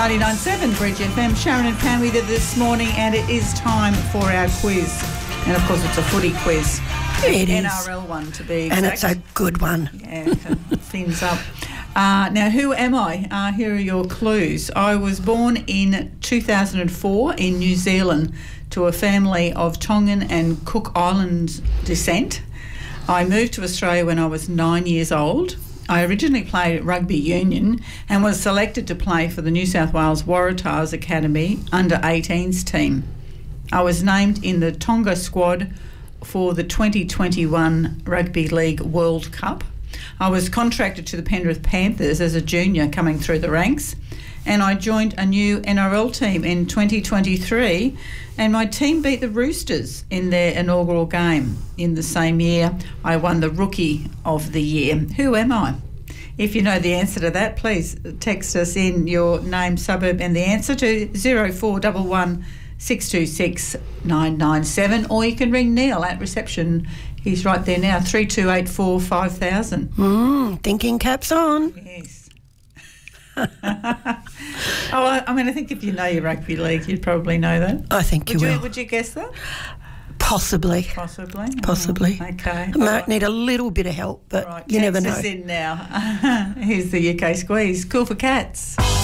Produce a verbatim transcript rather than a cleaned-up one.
ninety-nine point seven Bridge F M. Sharon and Pam with you this morning, and it is time for our quiz. And of course, it's a footy quiz. It N is. R L one to be exact. And it's a good one. Yeah, things up. Uh, now, who am I? Uh, here are your clues. I was born in two thousand four in New Zealand to a family of Tongan and Cook Islands descent. I moved to Australia when I was nine years old. I originally played at rugby union and was selected to play for the New South Wales Waratahs Academy under eighteens team. I was named in the Tonga squad for the twenty twenty-one Rugby League World Cup. I was contracted to the Penrith Panthers as a junior coming through the ranks, and I joined a new N R L team in twenty twenty-three, and my team beat the Roosters in their inaugural game. In the same year, I won the Rookie of the Year. Who am I? If you know the answer to that, please text us in your name, suburb and the answer to zero four one one six two six nine nine seven, or you can ring Neil at reception. He's right there now, three two eight four five thousand. Mm, thinking caps on. Yes. oh, I, I mean, I think if you know your rugby league, you'd probably know that. I think would you, you will. Would you guess that? Possibly. Possibly. Possibly. Oh, okay. I might right. need a little bit of help, but right. you Text never know. us in now. Here's the U K squeeze. Cool for cats.